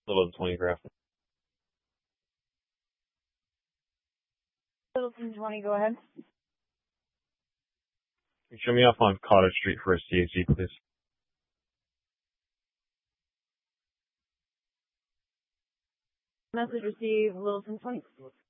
Littleton 20 Grafton. Littleton 20, go ahead. Can you show me off on Cottage Street for a CAC, please? Message received, Littleton 20.